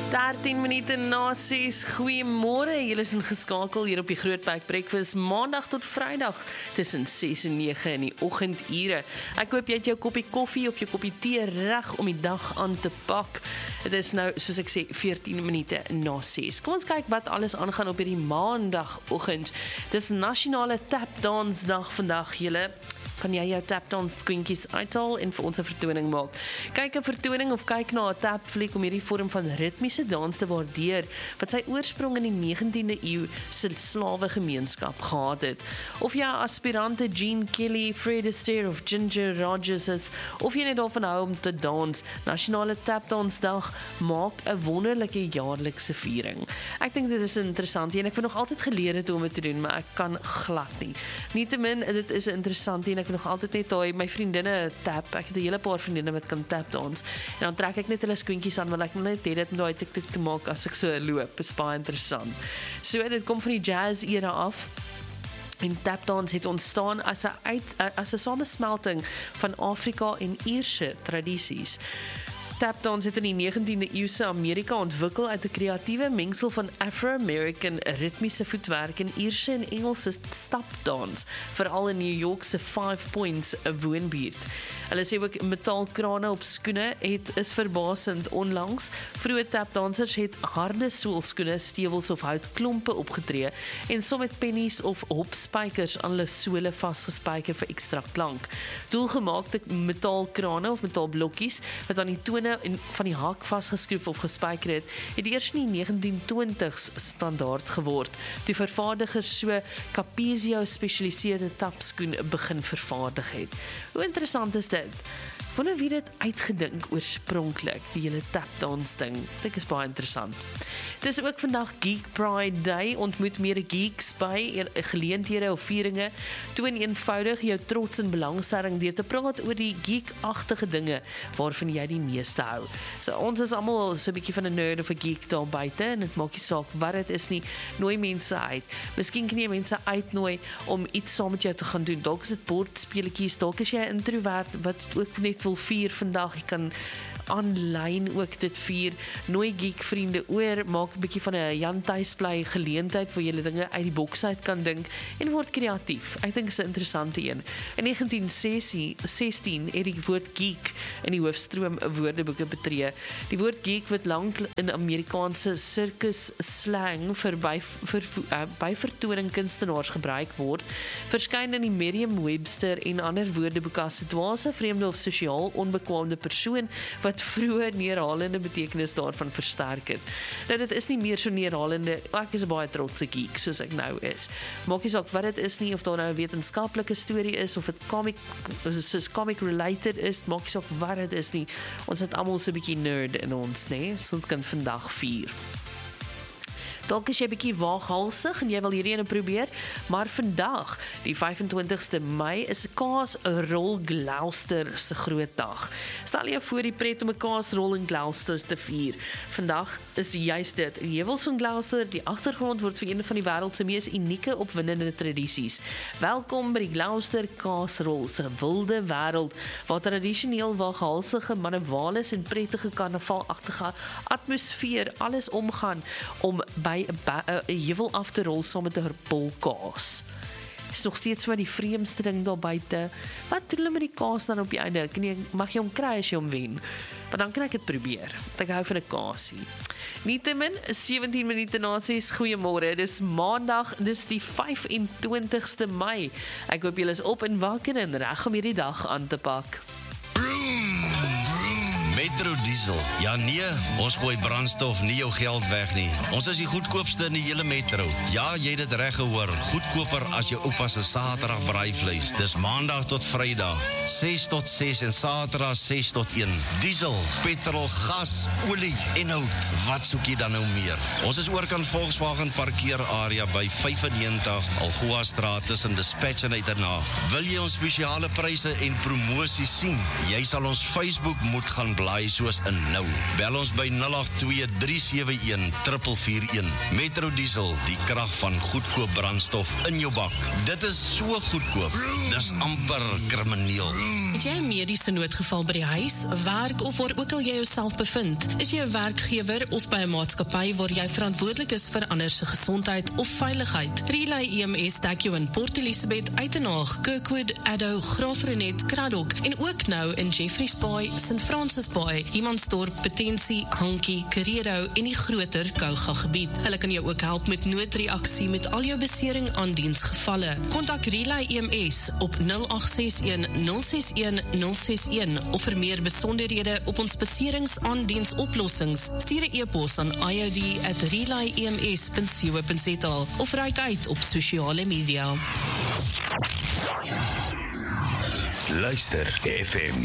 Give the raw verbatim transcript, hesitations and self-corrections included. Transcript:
dertien minute na ses, goeiemôre, julle is ingeskakel hier op die Grootwijk Breakfast, maandag tot vrydag, tussen ses en nege in die oggendure. Ek hoop jy het jou koppie koffie of jou koppie tee reg om die dag aan te pak. Het is nou, soos ek sê, veertien minute na ses. Kom ons kyk wat alles aangaan op hierdie maandagoggend. Dis nasionale tapdansdag vandag, julle. Kan jy jou tapdans kwinkies uithaal en vir ons 'n vertoning maak. Kyk 'n vertoning of kyk na 'n tapfliek om hierdie vorm van ritmiese dans te waardeer, wat sy oorsprong in die negentiende eeu se slawe gemeenskap gehad het. Of jy aspirante Gene Kelly, Fred Astaire of Ginger Rogers is, of jy net daarvan hou om te dans, Nasionale Tapdansdag maak 'n wonderlike jaarlikse viering. Ek dink dit is interessant en ek het nog altyd geleer het hoe om dit te doen, maar ek kan glad nie. Nietemin, dit is interessant en ek nog altyd net daai my vriendinne tap. Ek het 'n hele paar vriendinne wat kan tap dans. En dan trek ek net hulle skoentjies aan, want ek wil net hê dit met daai tik tik te maak as ek so loop. Is baie interessant. So dit kom van die jazz era af. En tapdans het ontstaan as 'n uit as 'n samesmelting van Afrika en Ierse tradisies. Tapdans het in die negentiende eeuse Amerika ontwikkel uit 'n kreatiewe mengsel van Afro-American ritmiese voetwerk en Ierse en Engelse stapdans, veral in New York se Five Points 'n woonbuurt. Hulle sê ook metaalkrane op skoene het is verbasend onlangs. Vroeë tapdansers het harde soolskoene, stewels of houtklompe opgetree en som met pennies of hopspykers aan hulle sole vasgespyker vir ekstra klank. Doelgemaakte metaalkrane of metaalblokkies wat aan die tone van die hak vasgeskroef of gespyker het, het eers in die negentien twintigs standaard geword, toe vervaardigers so Capezio spesialiseerde tapskoen begin vervaardig het. Hoe interessant is dit? Wonder wie dit uitgedink oorspronklik, die hele tapdans ding. Dit is baie interessant. Dit is ook vandag Geek Pride Day, ontmoet meer geeks by geleenthede of vieringe, toon eenvoudig jou trots en belangstelling deur te praat oor die geek-agtige dinge waarvan jy die meeste hou. So ons is almal so 'n bietjie van 'n nerd of 'n geek daar buite en dit maak nie saak wat dit is nie, nooi mense uit. Miskien kan jy mense uitnooi om iets saam met jou te gaan doen. Dalk is dit bordspeletjies, dalk is jy 'n introvert wat ook net wil vier vandag. Jy kan aanlyn ook dit vier, nooi geek vriende oor, maak 'n bietjie van 'n Jan Tuisbly geleentheid waar jy dinge uit die boks uit kan dink en word kreatief. Ek dink dit is 'n interessante een. In negentien sestien het die woord geek in die hoofstroom woordeboeke betree. Die woord geek wat lank in Amerikaanse circus slang vir by, vir, uh, by vertoning kunstenaars gebruik word, verskyn in die Merriam-Webster en ander woordeboeke as 'n dwaase, vreemde of sosiaal onbekwaamde persoon wat vroeë neerhalende betekenis daarvan versterk het. Nou dit is nie meer so neerhalende, ek is 'n baie trotse geek soos ek nou is. Maak nie saak wat dit is nie, of daar nou 'n wetenskaplike storie is, of dit comic, soos comic related is, maak nie saak wat dit is nie. Ons het almal so 'n bietjie nerd in ons, né? So ons kan vandag vier. Dalk is jy bietjie waaghalsig en jy wil hierdie ene probeer, maar vandag, die vyfentwintigste Mei, is 'n kaasrol Gloucester se groot dag. Stel jou voor die pret om 'n kaasrol in Gloucester te vier. Vandag is juist dit. In heuwels van Gloucester, die agtergrond word vir een van die wêreld se mees unieke opwindende tradisies. Welkom by die Gloucester kaasrol se wilde wêreld, waar tradisioneel waaghalsige manewales en prettige karnavalagtige atmosfeer alles omgaan om by 'n heuwel af te rol saam met 'n bol kaas. Is nog steeds maar die vreemdste ding daar buite. Wat doen hulle met die kaas dan op die einde? Kan jy, mag jy hom kry as jy hom wen? Maar dan kan ek dit probeer. Ek hou van 'n kaasie. Nietemin, sewentien minute na ses, goeiemôre. Dis maandag, dis die vyfentwintigste Mei. Ek hoop julle is op en wakker en reg om hierdie dag aan te pak. Metro Diesel. Ja nee, ons gooi brandstof nie jou geld weg nie. Ons is die goedkoopste in die hele metro. Ja, jy het dit reg gehoor. Goedkoper as jou oupa se Saterdag braaivleis. Dis maandag tot Vrydag, ses tot ses en Saterdag ses tot een. Diesel, petrol, gas, olie en hout. Wat soek jy dan nou meer? Ons is oorkant Volkswagen parkeerarea by vyfennegentig Algoa Straat tussen Dispatch en Uitenhaag. Wil jy ons spesiale pryse en promosies sien? Jy sal ons Facebook moet gaan blaai. laai soos in nou. Bel ons by nul agt twee drie sewe een vier vier een. Metro Diesel, die krag van goedkoop brandstof in jou bak. Dit is so goedkoop. Dis amper krimineel. Het jy 'n mediese noodgeval by die huis, werk of waar ook al jy jouself bevind? Is jy 'n werkgewer of by 'n maatskappy waar jy verantwoordelik is vir ander se gesondheid of veiligheid? Relay E M S dek jou in Port Elizabeth, Uitenhaag, Kirkwood, Addo, Graafrenet, Kraddock en ook nou in Jeffreys Bay, Saint Francis Bay, Humansdorp, Potensie, Hankie, Karedo en die groter Kouga gebied. Hulle kan jou ook help met noodreaksie met al jou besering aan diensgevalle. Kontak Relay E M S op nul agt ses een nul ses een nul ses een of vir meer besonderhede op ons beseringsaandiensoplossings, stuur 'n e-pos aan i o d at relay e m s dot co dot z a of reik uit op sosiale media. Luister F M